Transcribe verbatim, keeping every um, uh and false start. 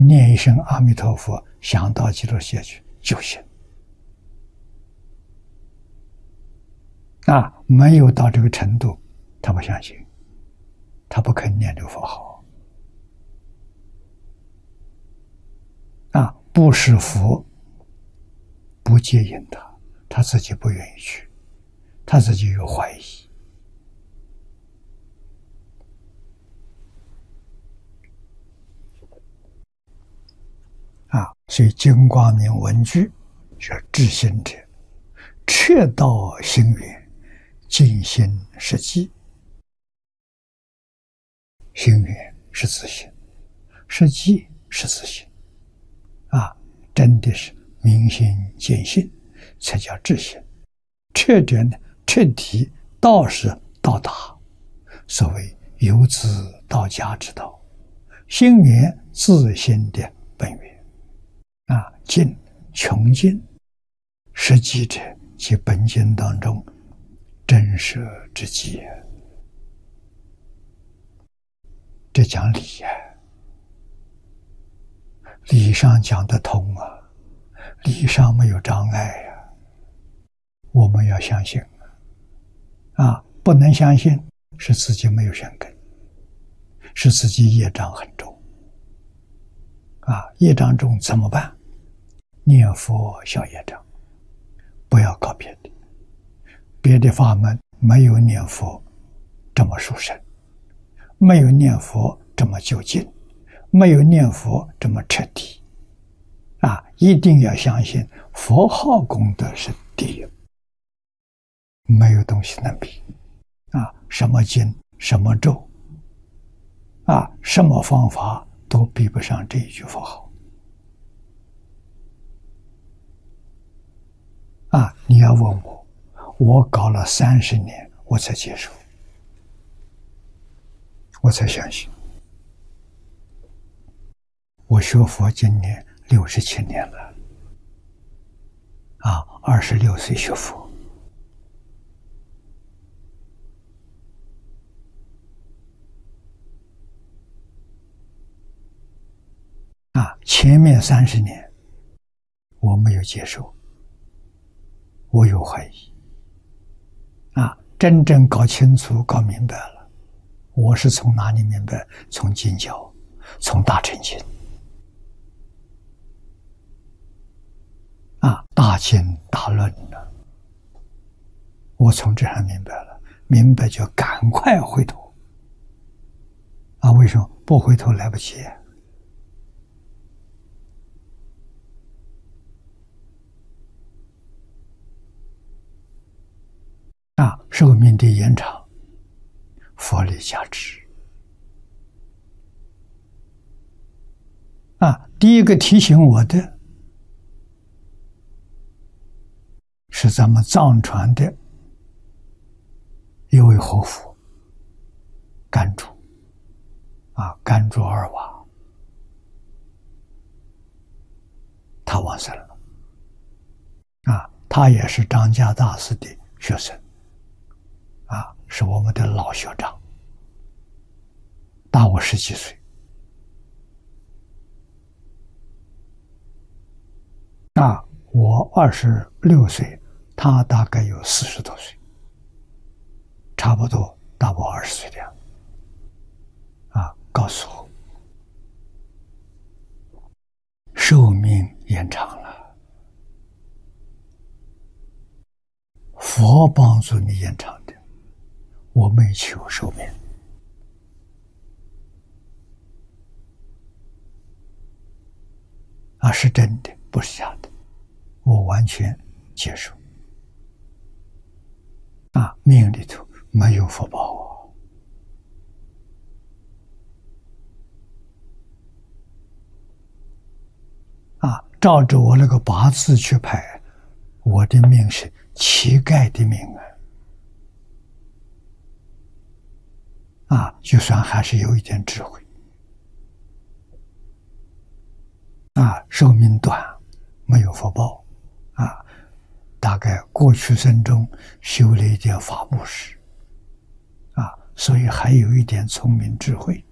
念一声阿弥陀佛，想到极乐世界去就行。啊，没有到这个程度，他不相信，他不肯念这个佛号。啊，不是佛不接引他，他自己不愿意去，他自己有怀疑。啊，所以经光明文句说：“至心者，彻道心源，尽心实际。”心源是自信，实际是自信。啊，真的是明心见性，才叫至心。彻底呢，彻底道是到达，所谓由自到家之道，心源自心的本源。啊，尽穷尽，实际者即本经当中真实之际。这讲理呀、啊，理上讲得通啊，理上没有障碍呀、啊。我们要相信啊，不能相信是自己没有善根，是自己业障很重啊。业障重怎么办？念佛消业障，不要搞别的，别的法门没有念佛这么殊胜，没有念佛这么究竟，没有念佛这么彻底啊！一定要相信佛号功德是第一，没有东西能比啊！什么经什么咒啊，什么方法都比不上这一句佛号。啊！你要问我，我搞了三十年，我才接受，我才相信。我学佛今年六十七年了，啊，二十六岁学佛，啊，前面三十年我没有接受。我有怀疑，啊，真正搞清楚、搞明白了，我是从哪里明白？从经教，从大乘经，啊，大经大论呢，我从这上明白了，明白就赶快回头，啊，为什么不回头来不及？啊，寿命的延长，佛力加持。啊，第一个提醒我的是咱们藏传的一位活佛甘珠，啊，甘珠二瓦，他往生了。啊，他也是张家大师的学生。啊，是我们的老学长，大我十几岁。啊，我二十六岁，他大概有四十多岁，差不多大我二十岁的样子。啊，告诉我，寿命延长了，佛帮助你延长的。我没求寿命，啊，是真的，不是假的，我完全接受。啊，命里头没有福报啊！啊，照着我那个八字去排，我的命是乞丐的命啊！啊，就算还是有一点智慧，啊，寿命短，没有福报，啊，大概过去生中修了一点法布施，啊，所以还有一点聪明智慧。